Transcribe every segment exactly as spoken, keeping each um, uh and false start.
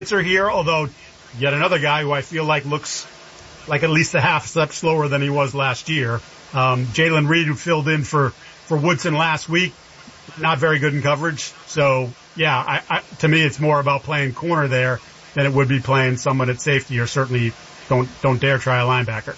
Are here, although yet another guy who I feel like looks like at least a half step slower than he was last year. Um, Jalen Reed, who filled in for, for Woodson last week, not very good in coverage. So, yeah, I, I, to me, it's more about playing corner there than it would be playing someone at safety, or certainly don't, don't dare try a linebacker.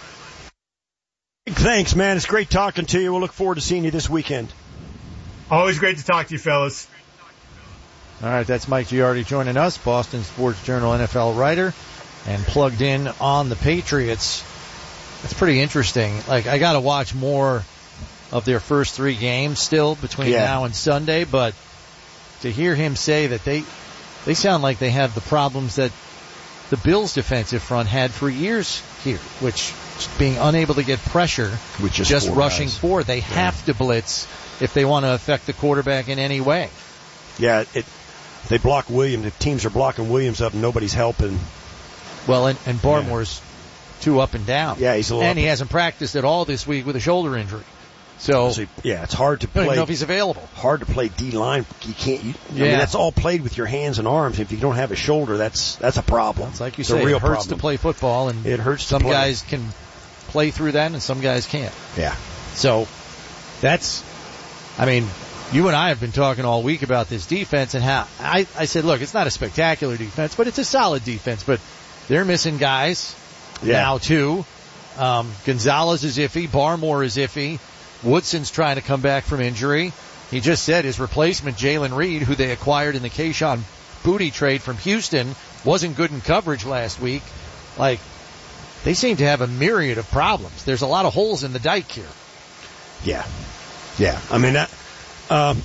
Thanks, man. It's great talking to you. We'll look forward to seeing you this weekend. Always great to talk to you, fellas. All right, that's Mike Giardi joining us, Boston Sports Journal N F L writer, and plugged in on the Patriots. It's pretty interesting. Like, I got to watch more of their first three games still between yeah. now and Sunday, but to hear him say that they they sound like they have the problems that the Bills' defensive front had for years here, which being unable to get pressure, which is just rushing guys. forward. They yeah. have to blitz if they want to affect the quarterback in any way. Yeah, it. They block Williams. The teams are blocking Williams up, and nobody's helping. Well, and, and Barmore's yeah. too up and down. Yeah, he's a little. And he hasn't practiced at all this week with a shoulder injury. So, so yeah, it's hard to play. I don't even know if he's available. Hard to play D line. You can't. You, yeah. I mean, that's all played with your hands and arms. If you don't have a shoulder, that's that's a problem. It's like you it's say, a real it hurts problem. to play football, and it hurts. Some to play. guys can play through that, and some guys can't. Yeah. So that's. I mean. You and I have been talking all week about this defense and how I, I said, look, it's not a spectacular defense, but it's a solid defense. But they're missing guys yeah. now, too. Um, Gonzalez is iffy. Barmore is iffy. Woodson's trying to come back from injury. He just said his replacement, Jalen Reed, who they acquired in the Kayshon Boutte trade from Houston, wasn't good in coverage last week. Like, they seem to have a myriad of problems. There's a lot of holes in the dike here. Yeah. Yeah. I mean, that... Um,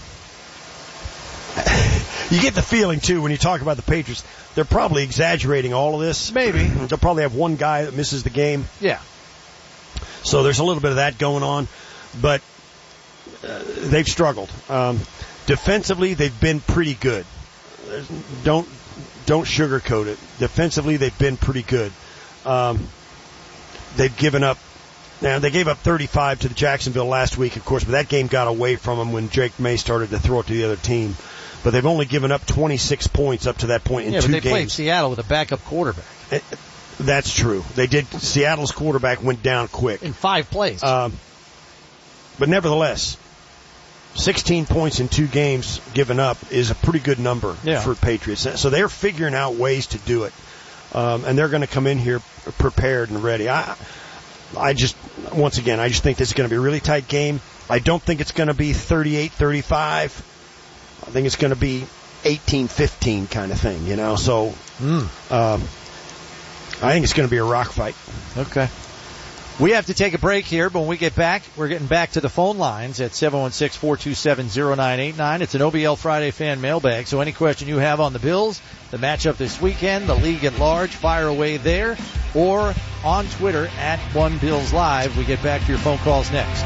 you get the feeling, too, when you talk about the Patriots, they're probably exaggerating all of this. Maybe. They'll probably have one guy that misses the game. Yeah. So there's a little bit of that going on. But uh, they've struggled. Um, defensively, they've been pretty good. Don't don't sugarcoat it. Defensively, they've been pretty good. Um, they've given up. Now, they gave up thirty-five to the Jacksonville last week, of course, but that game got away from them when Drake May started to throw it to the other team. But they've only given up twenty-six points up to that point in yeah, two games. Yeah, games. but they played Seattle with a backup quarterback. It, that's true. They did. Seattle's quarterback went down quick. In five plays. Um, but nevertheless, sixteen points in two games given up is a pretty good number yeah. for Patriots. So they're figuring out ways to do it. Um, and they're going to come in here prepared and ready. I... I just, once again, I just think this is going to be a really tight game. I don't think it's going to be thirty-eight thirty-five. I think it's going to be eighteen fifteen kind of thing, you know. So, mm. um, I think it's going to be a rock fight. Okay. We have to take a break here, but when we get back, we're getting back to the phone lines at seven one six, four two seven, zero nine eight nine. It's an O B L Friday fan mailbag, so any question you have on the Bills, the matchup this weekend, the league at large, fire away there, or on Twitter at One Bills Live. We get back to your phone calls next.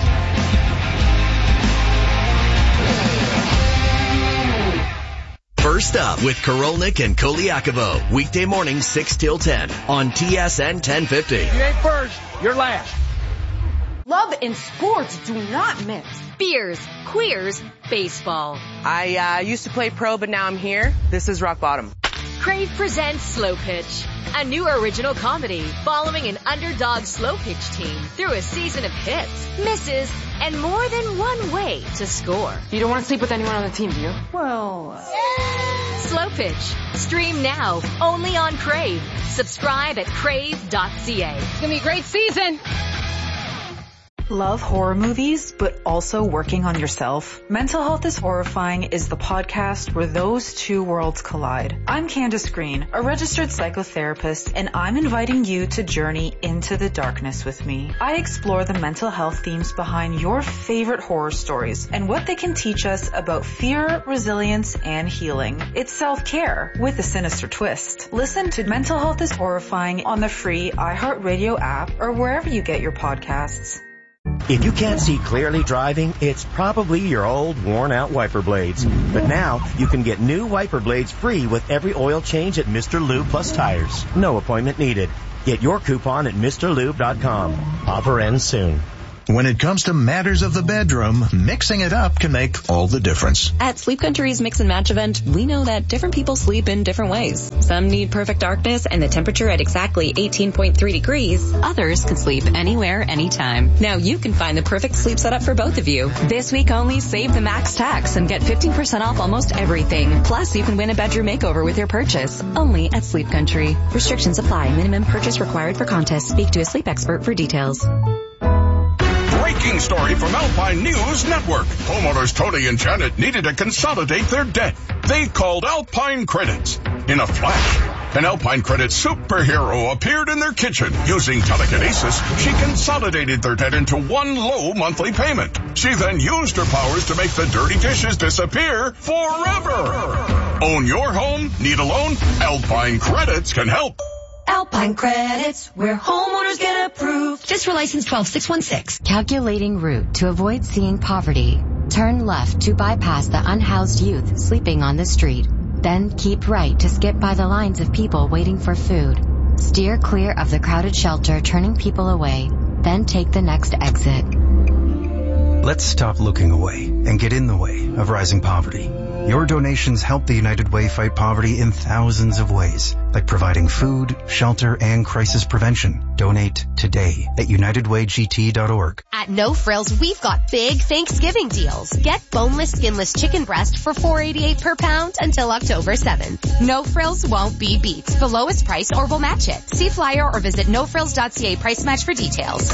First Up with Korolnik and Koliakovo. Weekday mornings six till ten on T S N ten fifty. You ain't first, you're last. Love and sports do not mix. Beers, queers, baseball. I uh, used to play pro, but now I'm here. This is rock bottom. Crave presents Slow Pitch, a new original comedy following an underdog slow pitch team through a season of hits, misses, and more than one way to score. You don't want to sleep with anyone on the team, do you? Well, yeah. Slow Pitch. Stream now, only on Crave. Subscribe at crave dot c a. It's going to be a great season. Love horror movies, but also working on yourself? Mental Health is Horrifying is the podcast where those two worlds collide. I'm Candace Green, a registered psychotherapist, and I'm inviting you to journey into the darkness with me. I explore the mental health themes behind your favorite horror stories and what they can teach us about fear, resilience, and healing. It's self-care with a sinister twist. Listen to Mental Health is Horrifying on the free iHeartRadio app or wherever you get your podcasts. If you can't see clearly driving, it's probably your old, worn-out wiper blades. But now, you can get new wiper blades free with every oil change at Mister Lube Plus Tires. No appointment needed. Get your coupon at Mr Lube dot com. Offer ends soon. When it comes to matters of the bedroom, mixing it up can make all the difference. At Sleep Country's Mix and Match event, we know that different people sleep in different ways. Some need perfect darkness and the temperature at exactly eighteen point three degrees. Others can sleep anywhere, anytime. Now you can find the perfect sleep setup for both of you. This week only, save the max tax and get fifteen percent off almost everything. Plus, you can win a bedroom makeover with your purchase. Only at Sleep Country. Restrictions apply. Minimum purchase required for contest. Speak to a sleep expert for details. Breaking story from Alpine News Network. Homeowners Tony and Janet needed to consolidate their debt. They called Alpine Credits. In a flash, an Alpine Credits superhero appeared in their kitchen. Using telekinesis, she consolidated their debt into one low monthly payment. She then used her powers to make the dirty dishes disappear forever. Own your home? Need a loan? Alpine Credits can help. Alpine Credits, where homeowners get approved. Just for license twelve six one six. Calculating route to avoid seeing poverty. Turn left to bypass the unhoused youth sleeping on the street. Then keep right to skip by the lines of people waiting for food. Steer clear of the crowded shelter turning people away. Then take the next exit. Let's stop looking away and get in the way of rising poverty. Your donations help the United Way fight poverty in thousands of ways, like providing food, shelter, and crisis prevention. Donate today at united way g t dot org. At No Frills, we've got big Thanksgiving deals. Get boneless, skinless chicken breast for four dollars and eighty-eight cents per pound until October seventh. No Frills won't be beat. The lowest price or we'll match it. See flyer or visit no frills dot c a price match for details.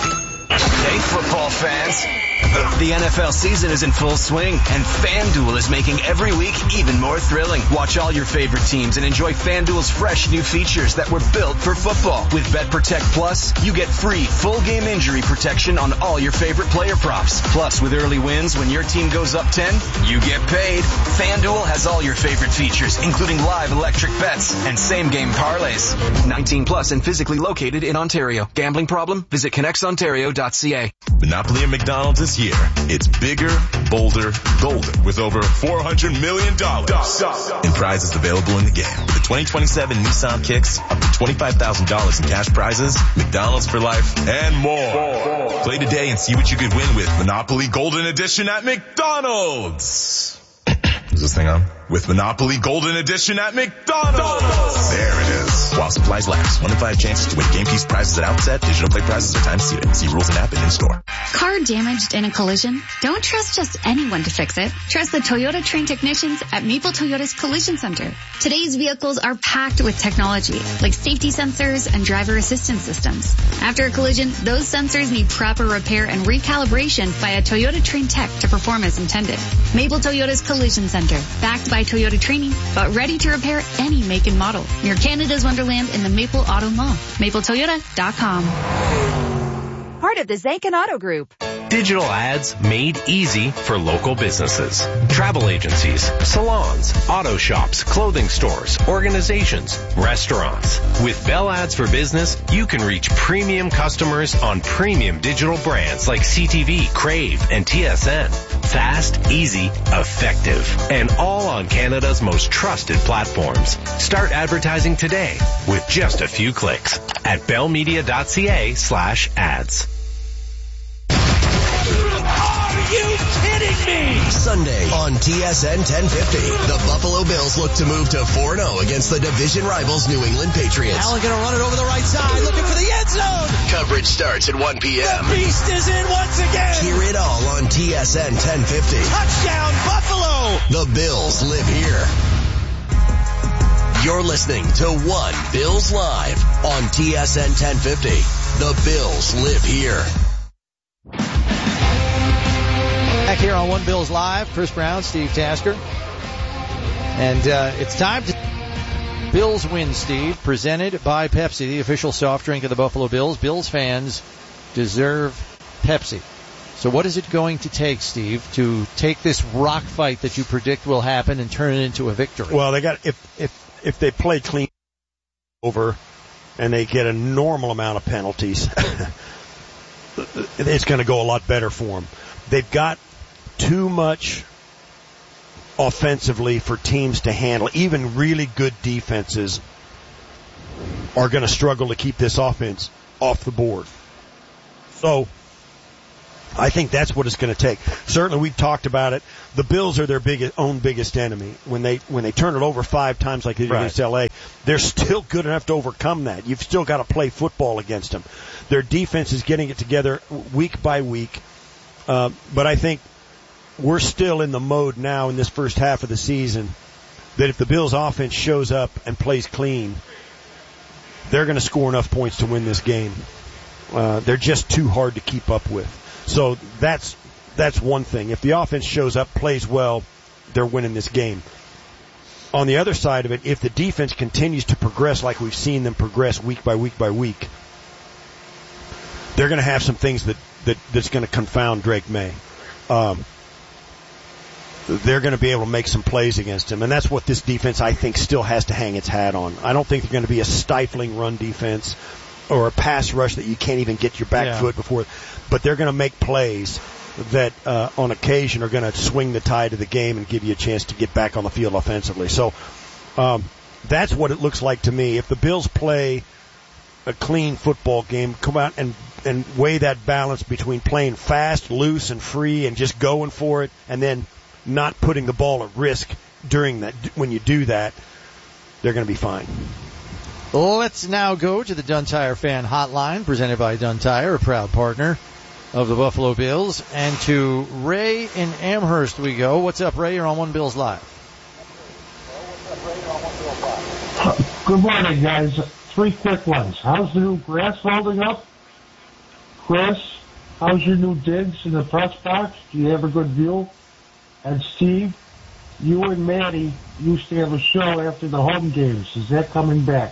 Hey, football fans. The N F L season is in full swing, and FanDuel is making every week even more thrilling. Watch all your favorite teams and enjoy FanDuel's fresh new features that were built for football. With BetProtect Plus, you get free full game injury protection on all your favorite player props. Plus, with early wins, when your team goes up ten, you get paid. FanDuel has all your favorite features, including live electric bets and same-game parlays. nineteen plus and physically located in Ontario. Gambling problem? Visit connects ontario dot c a. Monopoly at McDonald's is here. It's bigger, bolder, golden, with over four hundred million dollars in prizes available in the game. With the twenty twenty-seven Nissan Kicks, up to twenty-five thousand dollars in cash prizes, McDonald's for life, and more. Play today and see what you could win with Monopoly Golden Edition at McDonald's. Is this thing on? With Monopoly Golden Edition at McDonald's. There it is. While supplies last. One in five chances to win game piece prizes at outset. Digital play prizes are time seated. See rules and app and in-store. Car damaged in a collision? Don't trust just anyone to fix it. Trust the Toyota trained technicians at Maple Toyota's Collision Center. Today's vehicles are packed with technology, like safety sensors and driver assistance systems. After a collision, those sensors need proper repair and recalibration by a Toyota trained tech to perform as intended. Maple Toyota's Collision Center, backed by Toyota training, but ready to repair any make and model. Near Canada's Wonderland in the Maple Auto Mall. maple toyota dot com. Part of the Zankin Auto Group. Digital ads made easy for local businesses. Travel agencies, salons, auto shops, clothing stores, organizations, restaurants. With Bell Ads for Business, you can reach premium customers on premium digital brands like C T V, Crave, and T S N. Fast, easy, effective, and all on Canada's most trusted platforms. Start advertising today with just a few clicks at bellmedia dot c a slash ads. Are you kidding me? Sunday on T S N ten fifty, the Buffalo Bills look to move to four and oh against the division rivals New England Patriots. Allen going to run it over the right side, looking for the end zone. Coverage starts at one p.m. The beast is in once again. Hear it all on T S N ten fifty. Touchdown, Buffalo. The Bills live here. You're listening to One Bills Live on T S N ten fifty. The Bills live here. Back here on One Bills Live, Chris Brown, Steve Tasker. And uh, it's time to... Bills win, Steve, presented by Pepsi, the official soft drink of the Buffalo Bills. Bills fans deserve Pepsi. So what is it going to take, Steve, to take this rock fight that you predict will happen and turn it into a victory? Well, they got if if if they play clean over and they get a normal amount of penalties, it's going to go a lot better for them. They've got too much offensively for teams to handle. Even really good defenses are going to struggle to keep this offense off the board. So I think that's what it's going to take. Certainly, we've talked about it. The Bills are their biggest, own biggest enemy. When they when they turn it over five times like they did Right. against L A, they're still good enough to overcome that. You've still got to play football against them. Their defense is getting it together week by week. Uh, but I think we're still in the mode now in this first half of the season that if the Bills' offense shows up and plays clean, they're going to score enough points to win this game. Uh, they're just too hard to keep up with. So that's that's one thing. If the offense shows up, plays well, they're winning this game. On the other side of it, if the defense continues to progress like we've seen them progress week by week by week, they're going to have some things that, that that's going to confound Drake May. Um, they're going to be able to make some plays against him, and that's what this defense, I think, still has to hang its hat on. I don't think they're going to be a stifling run defense or a pass rush that you can't even get your back Yeah. foot before, but they're going to make plays that uh, on occasion are going to swing the tide of the game and give you a chance to get back on the field offensively. So um, that's what it looks like to me. If the Bills play a clean football game, come out and, and weigh that balance between playing fast, loose, and free and just going for it, and then not putting the ball at risk during that. When you do that, they're going to be fine. Let's now go to the Dunn Tire Fan Hotline, presented by Dunn Tire, a proud partner of the Buffalo Bills. And to Ray in Amherst we go. What's up, Ray? You're on One Bills Live. Good morning, guys. Three quick ones. How's the new grass holding up? Chris, how's your new digs in the press box? Do you have a good view? And Steve, you and Maddie used to have a show after the home games. Is that coming back?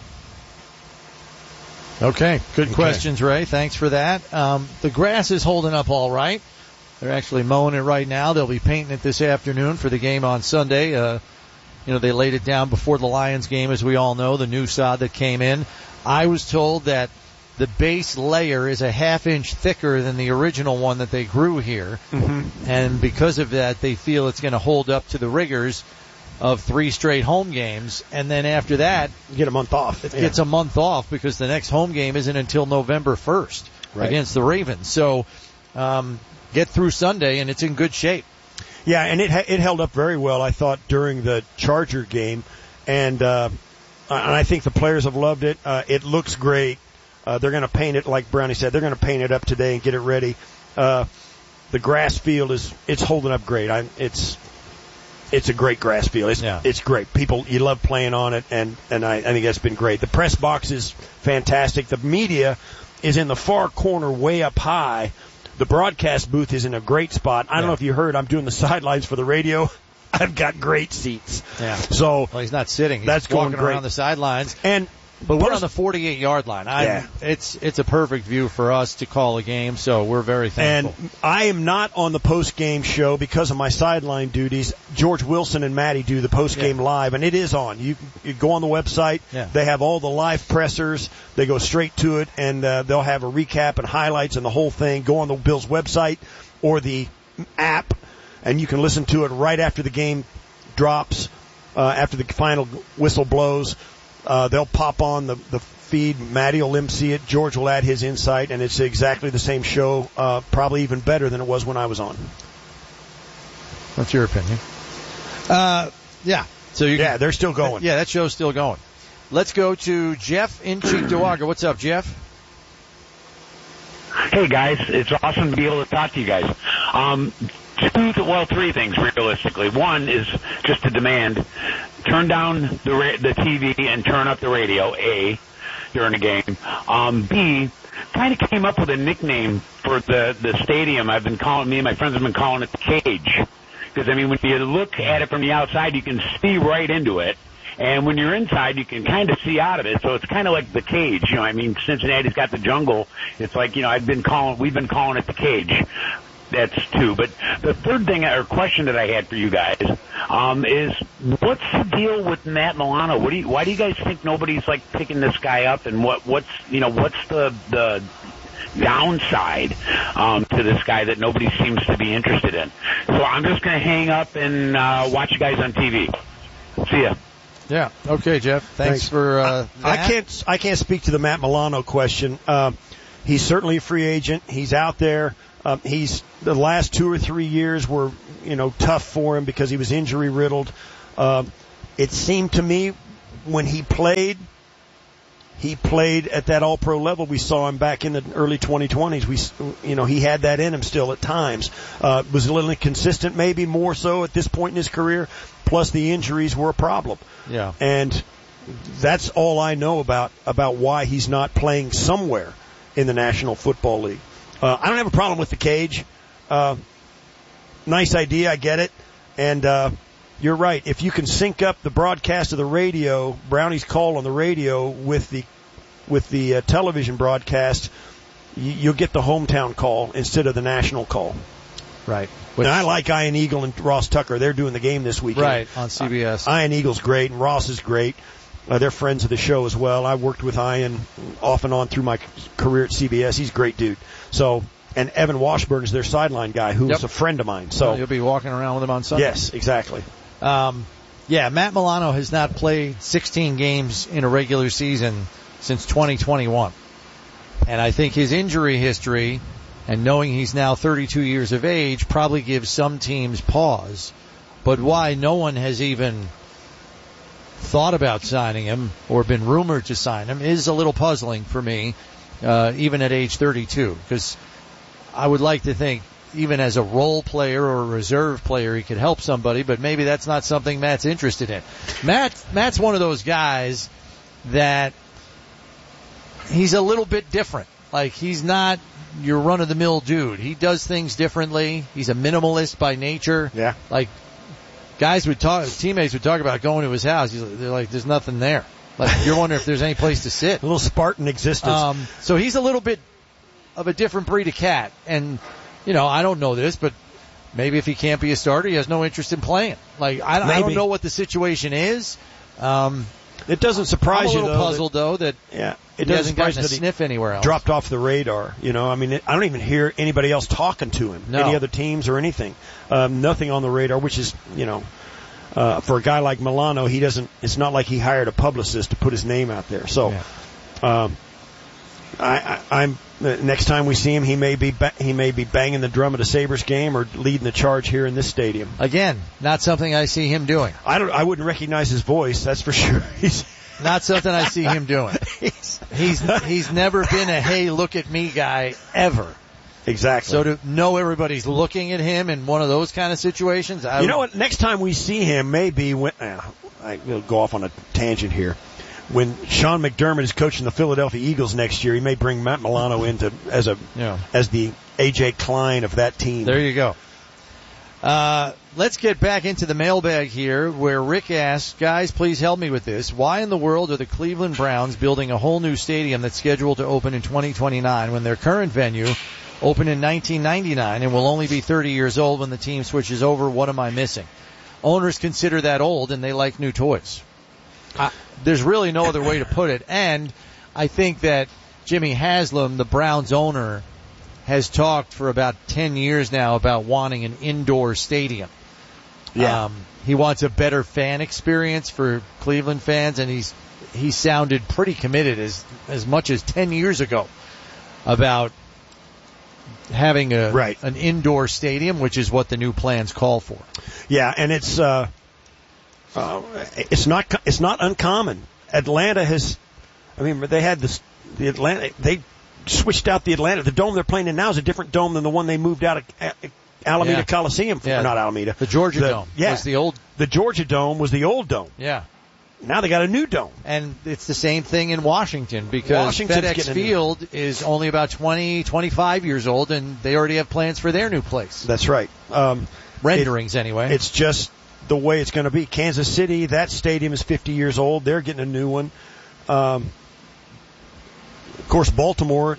Okay, good Okay. questions, Ray. Thanks for that. Um, the grass is holding up all right. They're actually mowing it right now. They'll be painting it this afternoon for the game on Sunday. Uh, you know, they laid it down before the Lions game, as we all know, the new sod that came in. I was told that the base layer is a half inch thicker than the original one that they grew here. Mm-hmm. And because of that, they feel it's going to hold up to the rigors of three straight home games. And then after that, you get a month off. It Yeah. gets a month off because the next home game isn't until November first Right. against the Ravens. So, um, get through Sunday and it's in good shape. Yeah, and it it held up very well, I thought, during the Charger game, and uh, and I think the players have loved it. Uh, it looks great. Uh, they're going to paint it, like Brownie said, they're going to paint it up today and get it ready. Uh, the grass field is it's holding up great. I, it's it's a great grass field. It's Yeah. it's great. People, you love playing on it, and and I, I think that's been great. The press box is fantastic. The media is in the far corner, way up high. The broadcast booth is in a great spot. I don't Yeah. know if you heard, I'm doing the sidelines for the radio. I've got great seats. Yeah. So Well, he's not sitting. He's that's going walking great. around the sidelines. And But we're pers- on the forty-eight yard line. I'm, Yeah. It's it's a perfect view for us to call a game, so we're very thankful. And I am not on the post-game show because of my sideline duties. George Wilson and Maddie do the post-game live, and it is on. You, you go on the website. Yeah. They have all the live pressers. They go straight to it, and uh, they'll have a recap and highlights and the whole thing. Go on the Bills website or the app, and you can listen to it right after the game drops, uh, after the final whistle blows. Uh, they'll pop on the, the feed. Maddie will emcee it. George will add his insight, and it's exactly the same show, uh, probably even better than it was when I was on. What's your opinion? Uh, yeah. So you yeah, they're still going. Yeah, that show's still going. Let's go to Jeff in Cheektowaga. What's up, Jeff? Hey guys, it's awesome to be able to talk to you guys. Um, two, well, three things realistically. One is just a demand: turn down the ra- the T V and turn up the radio. A, during the game. Um, B, kind of came up with a nickname for the the stadium. I've been calling me and my friends have been calling it the Cage, because I mean when you look at it from the outside, you can see right into it. And when you're inside, you can kind of see out of it. So it's kind of like the Cage. You know, I mean, Cincinnati's got the jungle. It's like, you know, I've been calling, we've been calling it the Cage. That's two. But the third thing or question that I had for you guys, um, is what's the deal with Matt Milano? What do you, why do you guys think nobody's like picking this guy up? And what, what's, you know, what's the, the, downside um, to this guy that nobody seems to be interested in? So I'm just going to hang up and uh, watch you guys on T V. See ya. Yeah. Okay, Jeff. Thanks, Thanks. for uh, I that. can't I can't speak to the Matt Milano question. Uh, he's certainly a free agent. He's out there. Um, he's the last two or three years were, you know, tough for him because he was injury riddled. Um, it seemed to me when he played, he played at that all-pro level. We saw him back in the early twenty twenties. We, you know, he had that in him still at times. Uh, was a little inconsistent, maybe more so at this point in his career. Plus the injuries were a problem. Yeah. And that's all I know about, about why he's not playing somewhere in the National Football League. Uh, I don't have a problem with the cage. Uh, nice idea. I get it. And, uh, you're right. If you can sync up the broadcast of the radio, Brownie's call on the radio with the with the uh, television broadcast, you, you'll get the hometown call instead of the national call. Right. Which, and I like Ian Eagle and Ross Tucker. They're doing the game this weekend. Right, on C B S. Uh, Ian Eagle's great, and Ross is great. Uh, they're friends of the show as well. I worked with Ian off and on through my career at C B S. He's a great dude. So, and Evan Washburn is their sideline guy, who's yep. a friend of mine. So well, you'll be walking around with him on Sunday. Yes, exactly. Um, yeah, Matt Milano has not played sixteen games in a regular season since twenty twenty-one. And I think his injury history and knowing he's now thirty-two years of age probably gives some teams pause. But why no one has even thought about signing him or been rumored to sign him is a little puzzling for me, uh, even at age thirty-two, because I would like to think even as a role player or a reserve player, he could help somebody, but maybe that's not something Matt's interested in. Matt, Matt's one of those guys that he's a little bit different. Like, he's not your run-of-the-mill dude. He does things differently. He's a minimalist by nature. Yeah. Like, guys would talk, teammates would talk about going to his house. He's like, they're like, there's nothing there. Like, you're wondering if there's any place to sit. A little Spartan existence. Um, so he's a little bit of a different breed of cat. And, you know, I don't know this, but maybe if he can't be a starter, he has no interest in playing. Like, I, I don't know what the situation is. Um, it doesn't surprise you, I'm a little though, puzzled, that, though, that yeah, he it doesn't hasn't gotten surprise a that sniff anywhere else. Dropped off the radar. You know, I mean, it, I don't even hear anybody else talking to him, no. any other teams or anything. Um, nothing on the radar, which is, you know, uh, for a guy like Milano, he doesn't. It's not like he hired a publicist to put his name out there. So, yeah. um, I, I, I'm. Uh, next time we see him, he may be ba- he may be banging the drum at a Sabres game or leading the charge here in this stadium. Again, not something I see him doing. I don't. I wouldn't recognize his voice. That's for sure. He's not something I see him doing. he's, he's he's never been a hey, look at me guy ever. Exactly. So to know everybody's looking at him in one of those kind of situations, I you know what? Next time we see him, maybe when uh, I will go off on a tangent here. When Sean McDermott is coaching the Philadelphia Eagles next year, he may bring Matt Milano into as a yeah. as the A J Klein of that team. There you go. Uh, let's get back into the mailbag here, where Rick asks, guys, please help me with this. Why in the world are the Cleveland Browns building a whole new stadium that's scheduled to open in twenty twenty-nine when their current venue opened in nineteen ninety-nine and will only be thirty years old when the team switches over? What am I missing? Owners consider that old, and they like new toys. I, there's really no other way to put it. And I think that Jimmy Haslam, the Browns owner, has talked for about ten years now about wanting an indoor stadium. Yeah. Um, he wants a better fan experience for Cleveland fans, and he's he sounded pretty committed as as much as ten years ago about having a right. an indoor stadium, which is what the new plans call for. Yeah, and it's uh Uh, it's not it's not uncommon. Atlanta has, I mean, they had this the Atlanta they switched out the Atlanta the dome they're playing in now is a different dome than the one they moved out of Alameda yeah. Coliseum. For, yeah. Not Alameda. The Georgia the, Dome yeah, was the old. The Georgia Dome was the old dome. Yeah. Now they got a new dome. And it's the same thing in Washington because Washington's FedEx Field is only about twenty, twenty-five years old, and they already have plans for their new place. That's right. Um, Renderings, it, anyway. It's just the way it's going to be. Kansas City, that stadium is fifty years old. They're getting a new one. Um, of course, Baltimore,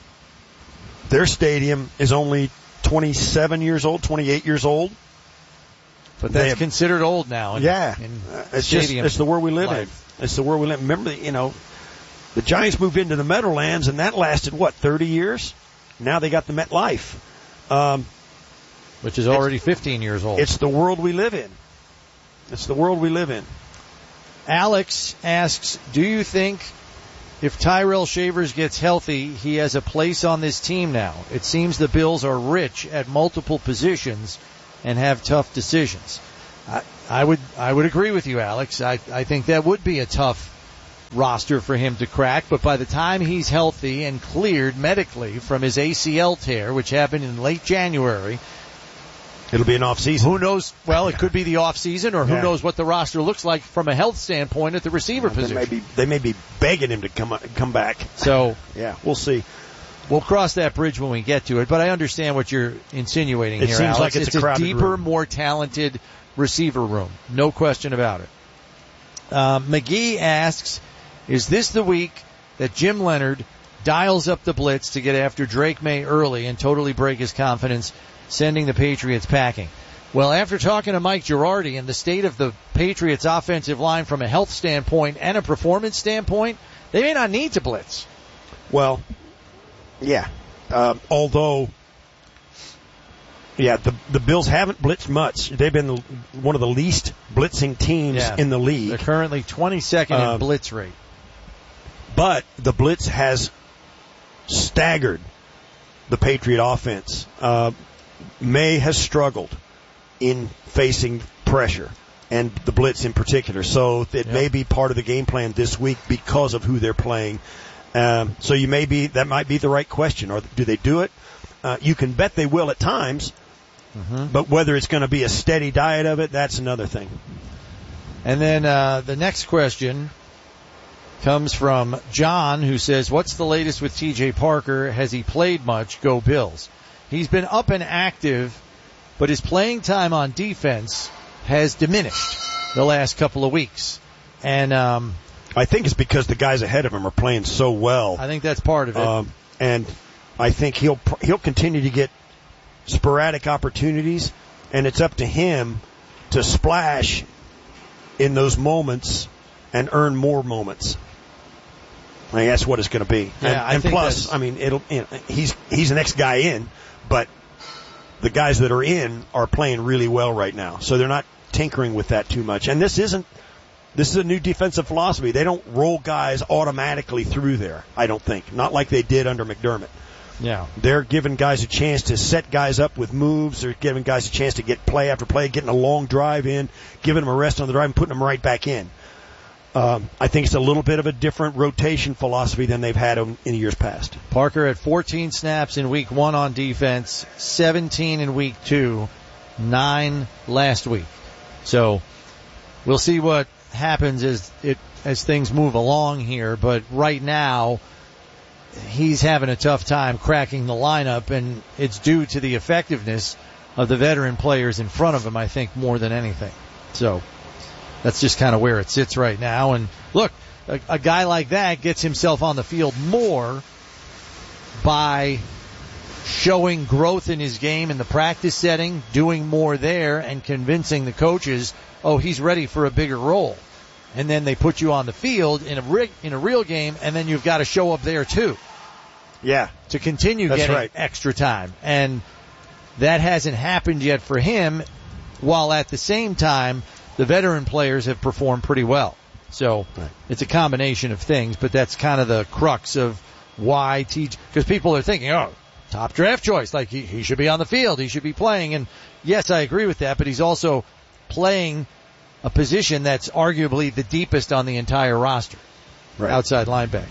their stadium is only twenty-seven years old, twenty-eight years old. But that's have, considered old now. In, yeah. In it's just, it's the world we live life. in. It's the world we live in. Remember, you know, the Giants moved into the Meadowlands, and that lasted, what, thirty years? Now they got the MetLife. Um, Which is already fifteen years old. It's the world we live in. It's the world we live in. Alex asks, do you think if Tyrell Shavers gets healthy, he has a place on this team now. It seems the Bills are rich at multiple positions and have tough decisions. I, I would I would agree with you, Alex. I, I think that would be a tough roster for him to crack, but by the time he's healthy and cleared medically from his A C L tear, which happened in late January, it'll be an off season. Who knows? Well, it could be the off season, or who yeah. knows what the roster looks like from a health standpoint at the receiver well, position. They may, be, they may be begging him to come come back. So yeah, we'll see. We'll cross that bridge when we get to it, but I understand what you're insinuating it here, seems Alex. Like it's, it's a, a crowded deeper, room. more talented receiver room. No question about it. Uh, McGee asks, is this the week that Jim Leonard dials up the blitz to get after Drake May early and totally break his confidence, sending the Patriots packing? Well, after talking to Mike Girardi and the state of the Patriots offensive line from a health standpoint and a performance standpoint, they may not need to blitz. Well, yeah. Um, although, yeah, the the Bills haven't blitzed much. They've been the, one of the least blitzing teams yeah. in the league. They're currently twenty-second um, in blitz rate. But the blitz has staggered the Patriot offense. Uh, May has struggled in facing pressure, and the blitz in particular. So it yep. may be part of the game plan this week because of who they're playing. Um, so you may be, that might be the right question. Or do they do it? Uh, you can bet they will at times, mm-hmm. but whether it's going to be a steady diet of it, that's another thing. And then uh, the next question comes from John, who says, what's the latest with T J Parker? Has he played much? Go Bills. He's been up and active, but his playing time on defense has diminished the last couple of weeks. And um, I think it's because the guys ahead of him are playing so well. I think that's part of it. Um, and I think he'll he'll continue to get sporadic opportunities, and it's up to him to splash in those moments and earn more moments. I mean, that's what it's going to be. Yeah, and I and think plus, that's... I mean, it'll you know, he's he's the next guy in, but the guys that are in are playing really well right now, so they're not tinkering with that too much. And this isn't. This is a new defensive philosophy. They don't roll guys automatically through there, I don't think. Not like they did under McDermott. Yeah. They're giving guys a chance to set guys up with moves. They're giving guys a chance to get play after play, getting a long drive in, giving them a rest on the drive, and putting them right back in. Um, I think it's a little bit of a different rotation philosophy than they've had in years past. Parker had fourteen snaps in week one on defense, seventeen in week two, nine last week. So we'll see what happens as it as things move along here, but right now he's having a tough time cracking the lineup, and it's due to the effectiveness of the veteran players in front of him, I think, more than anything. So that's just kind of where it sits right now. And look, a, a guy like that gets himself on the field more by showing growth in his game in the practice setting, doing more there, and convincing the coaches, oh, he's ready for a bigger role. And then they put you on the field in a re- in a real game, and then you've got to show up there too. Yeah. To continue That's getting right. extra time. And that hasn't happened yet for him, while at the same time, the veteran players have performed pretty well. So right. It's a combination of things, but that's kind of the crux of why T J, because people are thinking, oh, top draft choice, like he, he should be on the field, he should be playing. And yes, I agree with that, but he's also playing a position that's arguably the deepest on the entire roster, right. outside linebacker.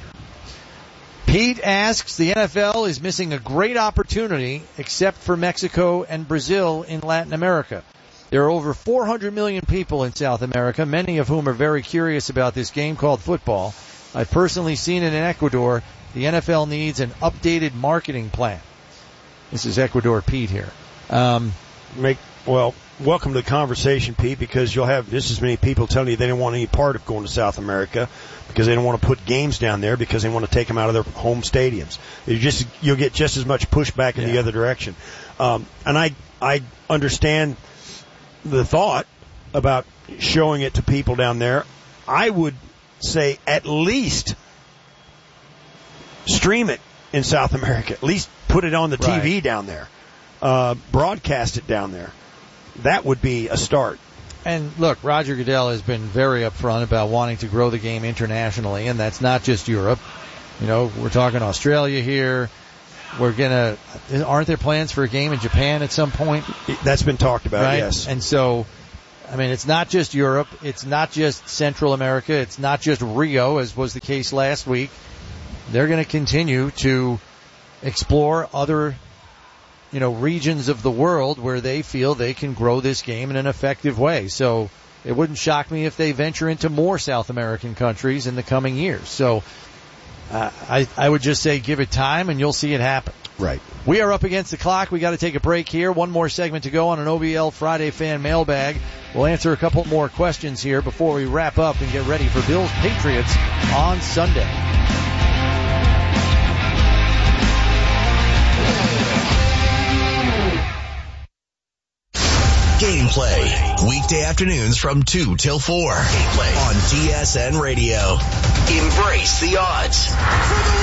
Pete asks, the N F L is missing a great opportunity except for Mexico and Brazil in Latin America. There are over four hundred million people in South America, many of whom are very curious about this game called football. I've personally seen it in Ecuador. The N F L needs an updated marketing plan. This is Ecuador Pete here. Um, Make well, welcome to the conversation, Pete, because you'll have just as many people telling you they don't want any part of going to South America because they don't want to put games down there because they want to take them out of their home stadiums. You just you'll get just as much pushback in yeah. the other direction. Um, and I I understand the thought about showing it to people down there. I would say at least stream it in South America. At least put it on the T V right. down there. Uh, broadcast it down there. That would be a start. And look, Roger Goodell has been very upfront about wanting to grow the game internationally, and that's not just Europe. You know, we're talking Australia here. We're gonna. Aren't there plans for a game in Japan at some point? That's been talked about. Right? Yes. And so, I mean, it's not just Europe. It's not just Central America. It's not just Rio, as was the case last week. They're going to continue to explore other, you know, regions of the world where they feel they can grow this game in an effective way. So it wouldn't shock me if they venture into more South American countries in the coming years. So uh, I, I would just say give it time and you'll see it happen. Right. We are up against the clock. We got to take a break here. One more segment to go on an O B L Friday Fan Mailbag. We'll answer a couple more questions here before we wrap up and get ready for Bills Patriots on Sunday. Gameplay, weekday afternoons from two till four. Gameplay on T S N Radio. Embrace the odds. For the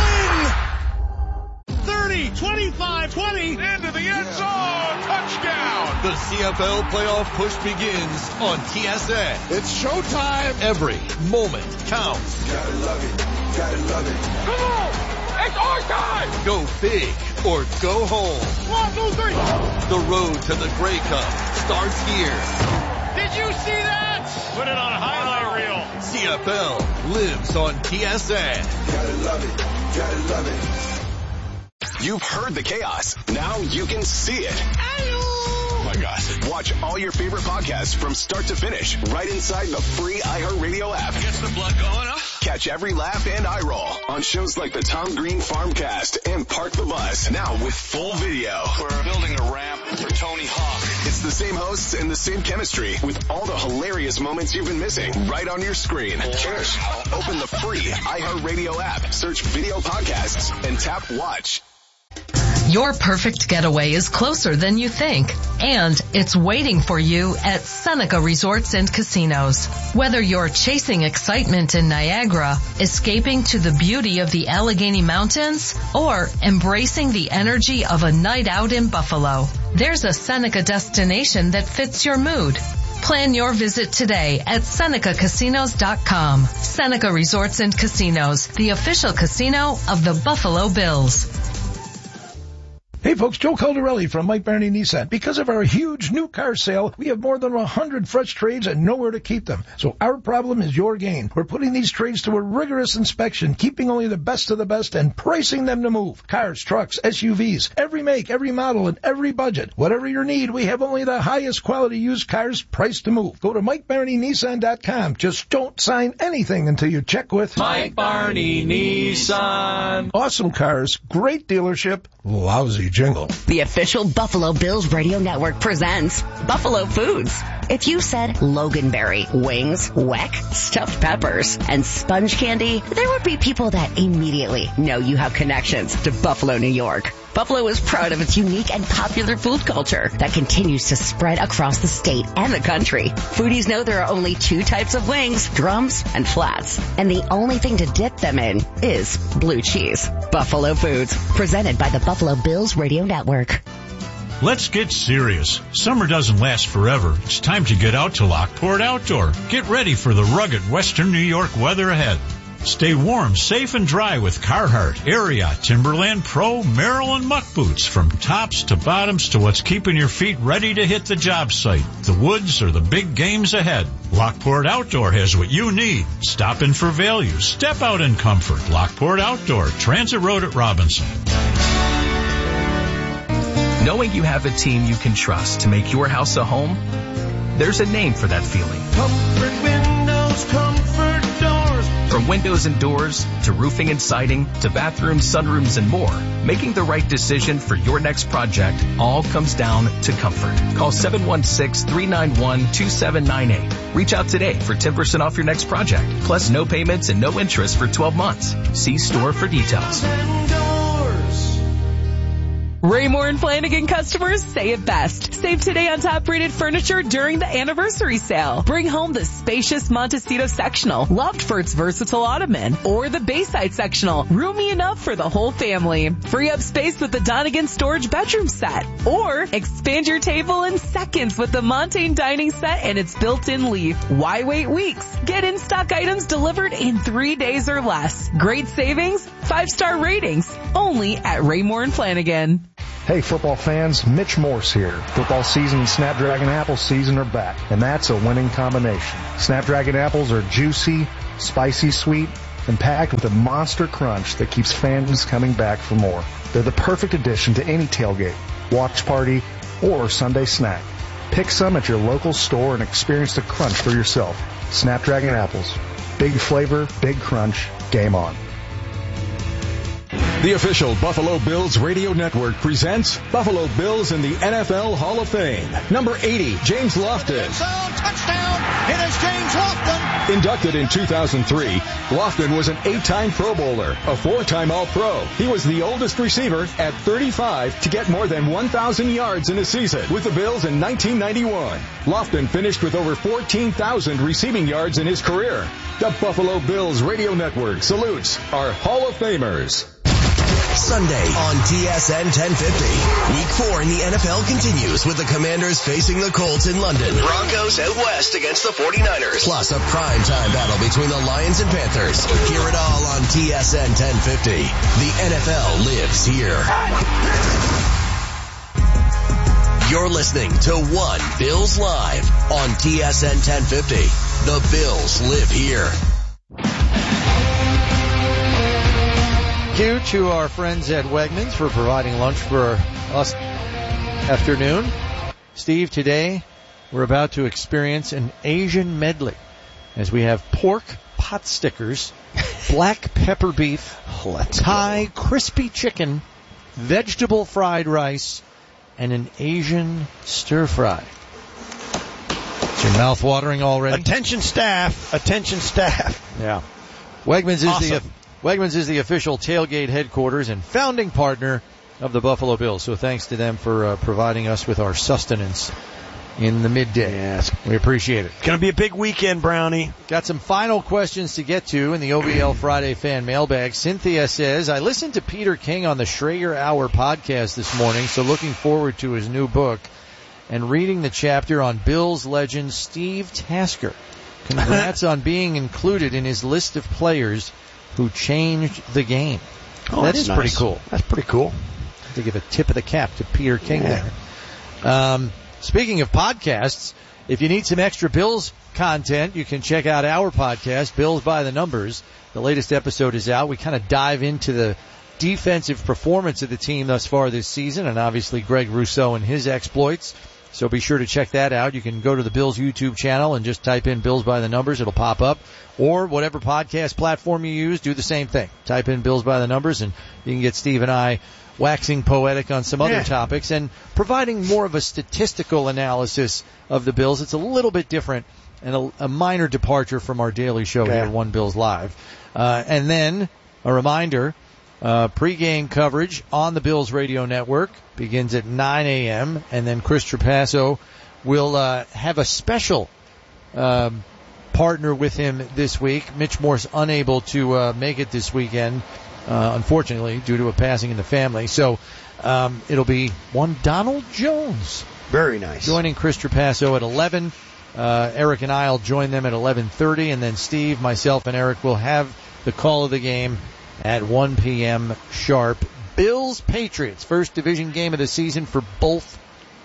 win! thirty, twenty-five, twenty, into the end zone, touchdown! The C F L playoff push begins on T S N. It's showtime! Every moment counts. Gotta love it, gotta love it. Come on! It's our time! Go big or go home. One, two, three. The road to the Grey Cup starts here. Did you see that? Put it on a highlight reel. C F L lives on T S N. Gotta love it, gotta love it. You've heard the chaos. Now you can see it. Oh my gosh. Watch all your favorite podcasts from start to finish right inside the free iHeartRadio app. Gets the blood going, huh? Catch every laugh and eye roll on shows like the Tom Green Farmcast and Park the Bus. Now with full video. We're building a ramp for Tony Hawk. It's the same hosts and the same chemistry with all the hilarious moments you've been missing right on your screen. Cheers. Open the free iHeartRadio app, search video podcasts, and tap watch. Your perfect getaway is closer than you think, and it's waiting for you at Seneca Resorts and Casinos. Whether you're chasing excitement in Niagara, escaping to the beauty of the Allegheny Mountains, or embracing the energy of a night out in Buffalo, there's a Seneca destination that fits your mood. Plan your visit today at Seneca Casinos dot com. Seneca Resorts and Casinos, the official casino of the Buffalo Bills. Hey folks, Joe Caldarelli from Mike Barney Nissan. Because of our huge new car sale, we have more than one hundred fresh trades and nowhere to keep them. So our problem is your gain. We're putting these trades to a rigorous inspection, keeping only the best of the best and pricing them to move. Cars, trucks, S U Vs, every make, every model, and every budget. Whatever your need, we have only the highest quality used cars priced to move. Go to Mike Barney Nissan dot com. Just don't sign anything until you check with Mike Barney Nissan. Awesome cars, great dealership, lousy jingle. The official Buffalo Bills Radio Network presents Buffalo Foods. If you said Loganberry, wings, Weck, stuffed peppers, and sponge candy, there would be people that immediately know you have connections to Buffalo, New York. Buffalo is proud of its unique and popular food culture that continues to spread across the state and the country. Foodies know there are only two types of wings, drums and flats. And the only thing to dip them in is blue cheese. Buffalo Foods, presented by the Buffalo Bills Radio Network. Let's get serious. Summer doesn't last forever. It's time to get out to Lockport Outdoor. Get ready for the rugged Western New York weather ahead. Stay warm, safe, and dry with Carhartt, Ariat, Timberland Pro, Merrill, and Muck boots. From tops to bottoms to what's keeping your feet ready to hit the job site, the woods, or the big games ahead. Lockport Outdoor has what you need. Stop in for value. Step out in comfort. Lockport Outdoor, Transit Road at Robinson. Knowing you have a team you can trust to make your house a home, there's a name for that feeling. Comfort Windows, Comfort Doors. From windows and doors, to roofing and siding, to bathrooms, sunrooms, and more, making the right decision for your next project all comes down to comfort. Call seven one six, three nine one, two seven nine eight. Reach out today for ten percent off your next project, plus no payments and no interest for twelve months. See store for details. Raymore and Flanagan customers say it best. Save today on top-rated furniture during the anniversary sale. Bring home the spacious Montecito sectional, loved for its versatile ottoman, or the Bayside sectional, roomy enough for the whole family. Free up space with the Donegan storage bedroom set, or expand your table in seconds with the Montaigne dining set and its built-in leaf. Why wait weeks? Get in-stock items delivered in three days or less. Great savings, five-star ratings, only at Raymore and Flanagan. Hey football fans, Mitch Morse here. Football season and Snapdragon apple season are back, and that's a winning combination. Snapdragon apples are juicy, spicy sweet, and packed with a monster crunch that keeps fans coming back for more. They're the perfect addition to any tailgate, watch party, or Sunday snack. Pick some at your local store and experience the crunch for yourself. Snapdragon apples. Big flavor, big crunch, game on. The official Buffalo Bills radio network presents Buffalo Bills in the N F L Hall of Fame. Number eighty, James Lofton. Touchdown! It is James Lofton. Inducted in two thousand three, Lofton was an eight-time Pro Bowler, a four-time All-Pro. He was the oldest receiver at thirty-five to get more than one thousand yards in a season with the Bills in nineteen ninety-one. Lofton finished with over fourteen thousand receiving yards in his career. The Buffalo Bills radio network salutes our Hall of Famers. Sunday on T S N ten fifty. Week four in the N F L continues with the Commanders facing the Colts in London. Broncos out west against the forty-niners. Plus a primetime battle between the Lions and Panthers. Hear it all on T S N ten fifty. The N F L lives here. You're listening to One Bills Live on T S N ten fifty. The Bills live here. Thank you to our friends at Wegmans for providing lunch for us afternoon. Steve, today we're about to experience an Asian medley as we have pork pot stickers, black pepper beef, Thai crispy chicken, vegetable fried rice, and an Asian stir fry. Is your mouth watering already? Attention staff. Attention staff. Yeah. Wegmans is awesome. the Wegmans is the official tailgate headquarters and founding partner of the Buffalo Bills. So thanks to them for uh, providing us with our sustenance in the midday. Yes. We appreciate it. It's going to be a big weekend, Brownie. Got some final questions to get to in the O B L Friday fan mailbag. Cynthia says, I listened to Peter King on the Schrager Hour podcast this morning, so looking forward to his new book and reading the chapter on Bills legend Steve Tasker. Congrats on being included in his list of players who changed the game. Oh, that that's is nice. pretty cool. That's pretty cool. To give a tip of the cap to Peter King yeah. there. Um, speaking of podcasts, if you need some extra Bills content, you can check out our podcast, Bills by the Numbers. The latest episode is out. We kind of dive into the defensive performance of the team thus far this season, and obviously Greg Rousseau and his exploits. So be sure to check that out. You can go to the Bills YouTube channel and just type in Bills by the Numbers. It'll pop up. Or whatever podcast platform you use, do the same thing. Type in Bills by the Numbers, and you can get Steve and I waxing poetic on some other yeah. topics and providing more of a statistical analysis of the Bills. It's a little bit different and a, a minor departure from our daily show yeah. here, One Bills Live. Uh, and then a reminder, uh, pregame coverage on the Bills Radio Network begins at nine a.m. and then Chris Trapasso will uh, have a special um, partner with him this week. Mitch Morse unable to uh, make it this weekend, uh, unfortunately, due to a passing in the family. So um, it'll be one Donald Jones. Very nice. Joining Chris Trapasso at eleven. Uh, Eric and I will join them at eleven thirty, and then Steve, myself, and Eric will have the call of the game at one p.m. sharp. Bills-Patriots, first division game of the season for both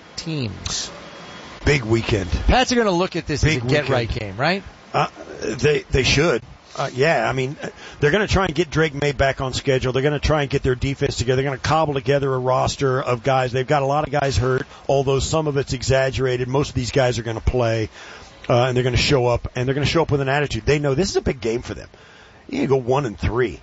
teams. Big weekend. Pats are going to look at this Big as a get-right game, right? Uh, they they should. Uh, yeah, I mean, they're going to try and get Drake May back on schedule. They're going to try and get their defense together. They're going to cobble together a roster of guys. They've got a lot of guys hurt, although some of it's exaggerated. Most of these guys are going to play, uh, and they're going to show up, and they're going to show up with an attitude. They know this is a big game for them. You can go one and three.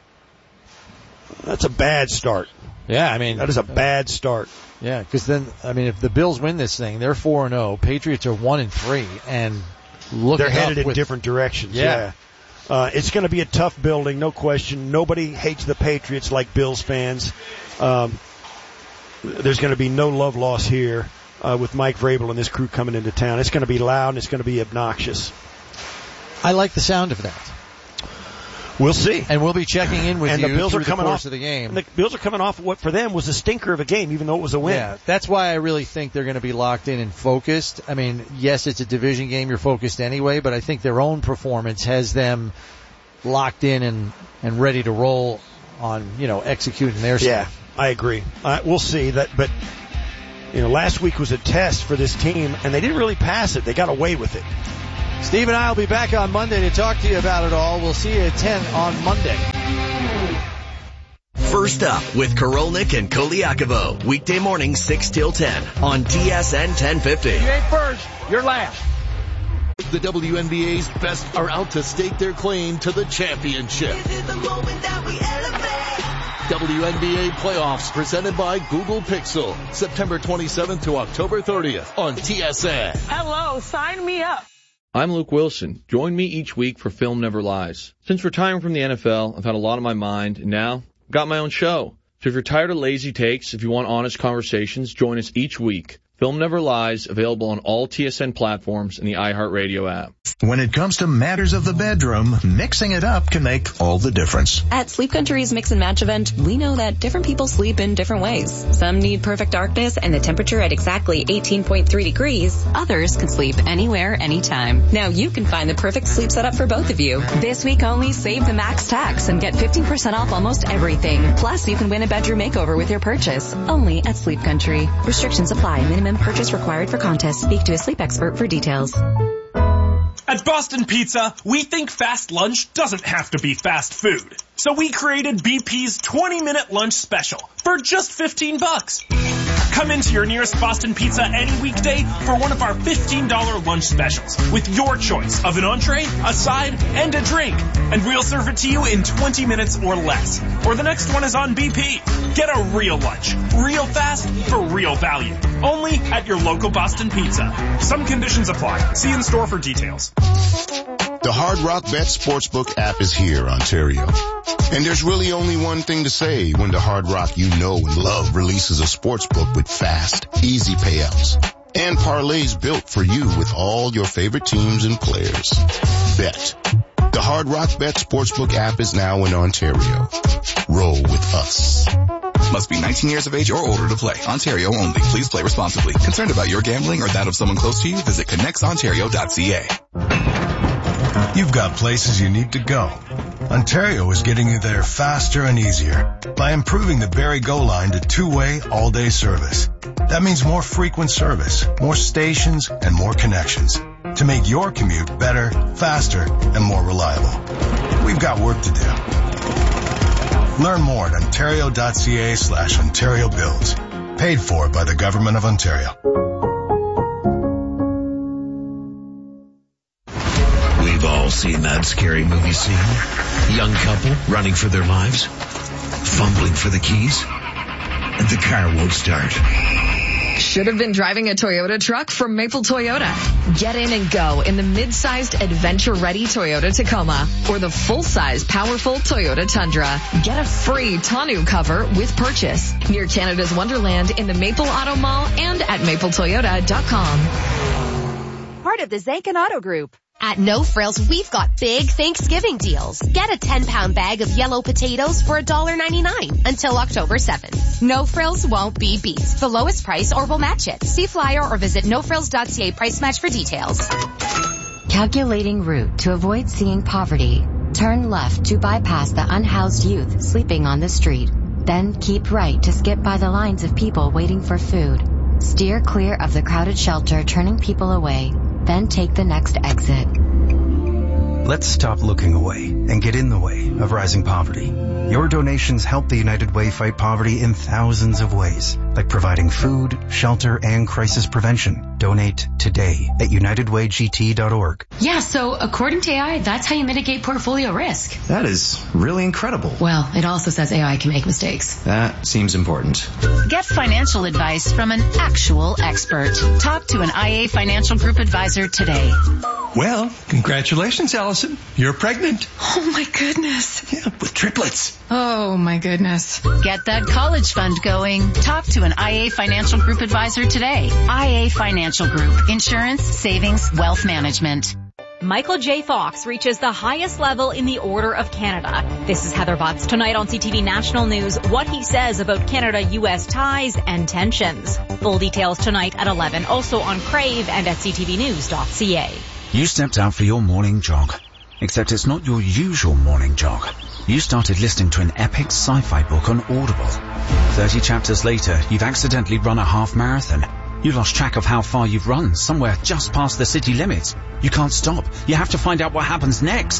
That's a bad start. Yeah, I mean. That is a bad start. Yeah, because then, I mean, if the Bills win this thing, they're four and oh. Patriots are one and three, and look, they're headed in with, different directions. Yeah. yeah. Uh, it's going to be a tough building, no question. Nobody hates the Patriots like Bills fans. Um, there's going to be no love lost here uh, with Mike Vrabel and this crew coming into town. It's going to be loud and it's going to be obnoxious. I like the sound of that. We'll see. And we'll be checking in with and you the Bills through are coming the course off, of the game. And the Bills are coming off what for them was a stinker of a game, even though it was a win. Yeah, that's why I really think they're going to be locked in and focused. I mean, yes, it's a division game. You're focused anyway, but I think their own performance has them locked in and, and ready to roll on, you know, executing their stuff. Yeah, I agree. Uh, we'll see that, but you know, last week was a test for this team, and they didn't really pass it. They got away with it. Steve and I will be back on Monday to talk to you about it all. We'll see you at ten on Monday. First up with Korolnik and Koliakovo. Weekday morning, six till ten on T S N ten fifty. You ain't first, you're last. The W N B A's best are out to stake their claim to the championship. This is the moment that we elevate. W N B A playoffs presented by Google Pixel. September twenty-seventh to October thirtieth on T S N. Hello, sign me up. I'm Luke Wilson. Join me each week for Film Never Lies. Since retiring from the N F L, I've had a lot on my mind, and now I've got my own show. So if you're tired of lazy takes, if you want honest conversations, join us each week. Film Never Lies, available on all T S N platforms and the iHeartRadio app. When it comes to matters of the bedroom, mixing it up can make all the difference. At Sleep Country's Mix and Match event, we know that different people sleep in different ways. Some need perfect darkness and the temperature at exactly eighteen point three degrees. Others can sleep anywhere, anytime. Now you can find the perfect sleep setup for both of you. This week only, save the max tax and get fifteen percent off almost everything. Plus, you can win a bedroom makeover with your purchase. Only at Sleep Country. Restrictions apply. Minimum purchase required for contest. Speak to a sleep expert for details. At Boston Pizza, we think fast lunch doesn't have to be fast food. So we created B P's twenty minute lunch special for just fifteen bucks. Come into your nearest Boston Pizza any weekday for one of our fifteen dollars lunch specials with your choice of an entree, a side, and a drink. And we'll serve it to you in twenty minutes or less. Or the next one is on B P. Get a real lunch, real fast, for real value. Only at your local Boston Pizza. Some conditions apply. See in store for details. The Hard Rock Bet Sportsbook app is here, Ontario. And there's really only one thing to say when the Hard Rock you know and love releases a sportsbook with fast, easy payouts and parlays built for you with all your favorite teams and players. Bet. The Hard Rock Bet Sportsbook app is now in Ontario. Roll with us. Must be nineteen years of age or older to play. Ontario only. Please play responsibly. Concerned about your gambling or that of someone close to you? Visit connects ontario dot c a. You've got places you need to go. Ontario is getting you there faster and easier by improving the Barrie Go line to two-way all-day service. That means more frequent service, more stations, and more connections to make your commute better, faster, and more reliable. We've got work to do. Learn more at ontario dot c a slash Ontario Builds. Paid for by the Government of Ontario. We've all seen that scary movie scene. Young couple running for their lives, fumbling for the keys, and the car won't start. Should have been driving a Toyota truck from Maple Toyota. Get in and go in the mid-sized adventure-ready Toyota Tacoma or the full-size powerful Toyota Tundra. Get a free tonneau cover with purchase near Canada's Wonderland in the Maple Auto Mall and at maple toyota dot com. Part of the Zankin Auto Group. At No Frills, we've got big Thanksgiving deals. Get a ten pound bag of yellow potatoes for one dollar ninety-nine until October seventh. No Frills won't be beat. The lowest price or we'll match it. See flyer or visit no frills dot c a price match for details. Calculating route to avoid seeing poverty. Turn left to bypass the unhoused youth sleeping on the street. Then keep right to skip by the lines of people waiting for food. Steer clear of the crowded shelter turning people away. Then take the next exit. Let's stop looking away and get in the way of rising poverty. Your donations help the United Way fight poverty in thousands of ways, like providing food, shelter, and crisis prevention. Donate today at united way g t dot org. Yeah, so according to A I, that's how you mitigate portfolio risk. That is really incredible. Well, it also says A I can make mistakes. That seems important. Get financial advice from an actual expert. Talk to an I A Financial Group advisor today. Well, congratulations, Allison. You're pregnant. Oh, my goodness. Yeah, with triplets. Oh, my goodness. Get that college fund going. Talk to to an I A Financial Group advisor today. I A Financial Group. Insurance, savings, wealth management. Michael J. Fox reaches the highest level in the Order of Canada. This is Heather Butts. Tonight on C T V National News, what he says about Canada-U S ties and tensions. Full details tonight at eleven, also on Crave and at c t v news dot c a. You stepped out for your morning jog. Except it's not your usual morning jog. You started listening to an epic sci-fi book on Audible. Thirty chapters later, you've accidentally run a half marathon. You lost track of how far you've run, somewhere just past the city limits. You can't stop. You have to find out what happens next.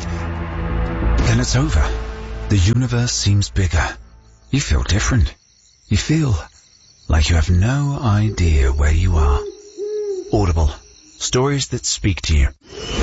Then it's over. The universe seems bigger. You feel different. You feel like you have no idea where you are. Audible. Stories that speak to you.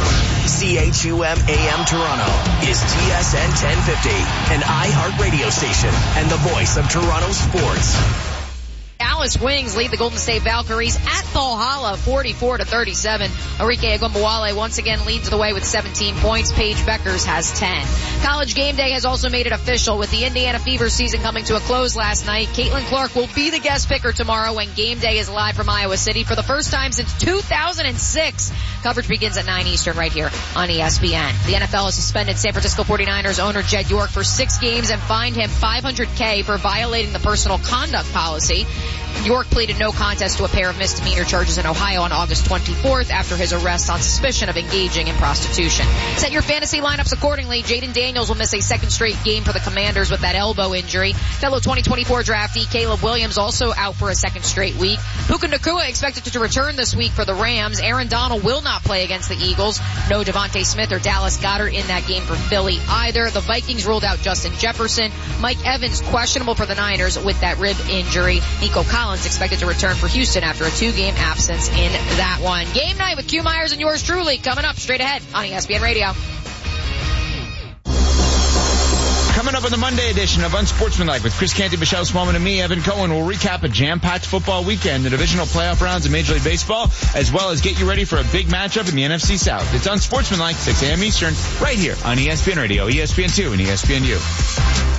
C H U M A M Toronto is T S N ten fifty, an iHeart radio station and the voice of Toronto sports. Alice Wings lead the Golden State Valkyries at Valhalla forty-four to thirty-seven. Enrique Agumbawale once again leads the way with seventeen points. Paige Beckers has ten. College Game Day has also made it official with the Indiana Fever season coming to a close last night. Caitlin Clark will be the guest picker tomorrow when Game Day is live from Iowa City for the first time since two thousand six. Coverage begins at nine Eastern right here on E S P N. The N F L has suspended San Francisco forty-niners owner Jed York for six games and fined him five hundred thousand dollars for violating the personal conduct policy. York pleaded no contest to a pair of misdemeanor charges in Ohio on August twenty-fourth after his arrest on suspicion of engaging in prostitution. Set your fantasy lineups accordingly. Jaden Daniels will miss a second straight game for the Commanders with that elbow injury. Fellow twenty twenty-four draftee Caleb Williams also out for a second straight week. Puka Nacua expected to return this week for the Rams. Aaron Donald will not play against the Eagles. No Devontae Smith or Dallas Goedert in that game for Philly either. The Vikings ruled out Justin Jefferson. Mike Evans questionable for the Niners with that rib injury. Nico Collins expected to return for Houston after a two-game absence in that one. Game night with Q Myers and yours truly coming up straight ahead on E S P N Radio. Coming up on the Monday edition of Unsportsmanlike with Chris Canty, Michelle Smallman, and me, Evan Cohen, we'll recap a jam-packed football weekend, the divisional playoff rounds in Major League Baseball, as well as get you ready for a big matchup in the N F C South. It's Unsportsmanlike, six a.m. Eastern, right here on E S P N Radio, E S P N two, and E S P N U.